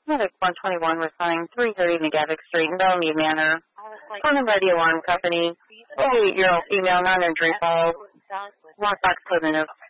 Medic 121 responding 330 McGavick Street in Bellevue Manor. Calling by the alarm company. 48-year-old female non-injury falls. Lockbox code of